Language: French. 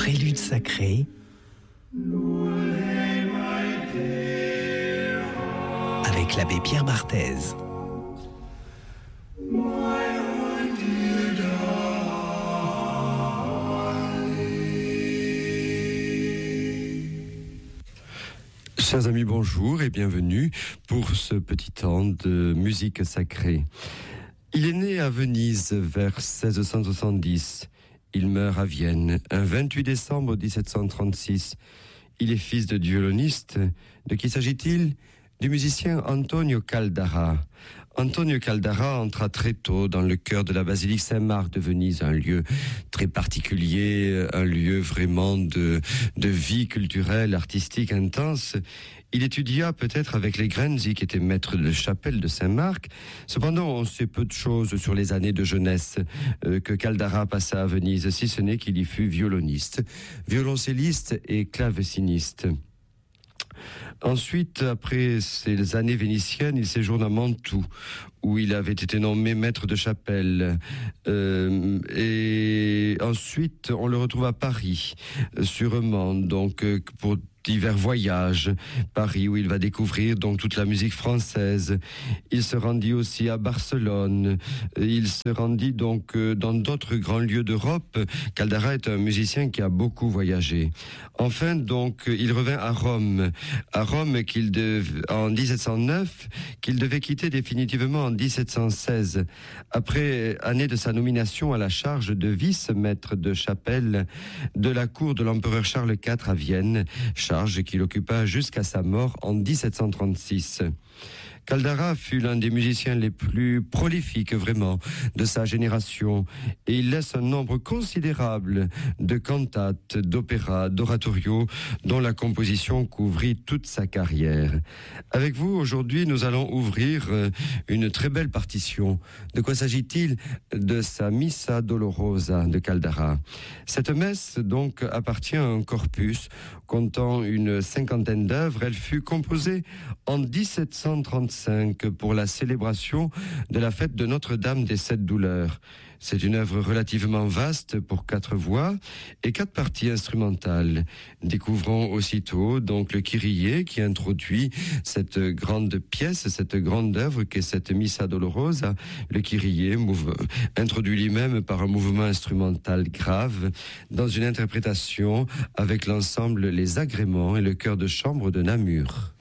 Prélude sacré avec l'abbé Pierre Barthez. Chers amis, bonjour et bienvenue pour ce petit temps de musique sacrée. Il est né à Venise vers 1670. Il meurt à Vienne un 28 décembre 1736. Il est fils de violoniste. De qui s'agit-il ? Du musicien Antonio Caldara. Antonio Caldara entra très tôt dans le cœur de la basilique Saint-Marc de Venise, un lieu très particulier, un lieu vraiment de vie culturelle, artistique intense. Il étudia peut-être avec les Grenzi, qui étaient maîtres de chapelle de Saint-Marc. Cependant, on sait peu de choses sur les années de jeunesse que Caldara passa à Venise, si ce n'est qu'il y fut violoniste, violoncelliste et claveciniste. Ensuite, après ces années vénitiennes, il séjourne à Mantoue, où il avait été nommé maître de chapelle. Et ensuite, on le retrouve à Paris, sûrement, donc pour divers voyages. Paris, où il va découvrir donc toute la musique française. Il se rendit aussi à Barcelone. Il se rendit donc dans d'autres grands lieux d'Europe. Caldara est un musicien qui a beaucoup voyagé. Enfin, donc, il revint à Rome. À Rome, en 1709, qu'il devait quitter définitivement en 1716. Après année de sa nomination à la charge de vice-maître de chapelle de la cour de l'empereur Charles IV à Vienne, charge qu'il occupa jusqu'à sa mort en 1736. Caldara fut l'un des musiciens les plus prolifiques vraiment de sa génération et il laisse un nombre considérable de cantates, d'opéras, d'oratorios dont la composition couvrit toute sa carrière. Avec vous, aujourd'hui, nous allons ouvrir une très belle partition. De quoi s'agit-il ? De sa Missa Dolorosa de Caldara. Cette messe, donc, appartient à un corpus comptant une cinquantaine d'œuvres. Elle fut composée en 1735 pour la célébration de la fête de Notre-Dame des Sept Douleurs. C'est une œuvre relativement vaste pour 4 voix et 4 parties instrumentales. Découvrons aussitôt donc le Kyrie qui introduit cette grande pièce, cette grande œuvre qu'est cette Missa Dolorosa. Le Kyrie introduit lui-même par un mouvement instrumental grave dans une interprétation avec l'ensemble Les Agréments et le chœur de chambre de Namur.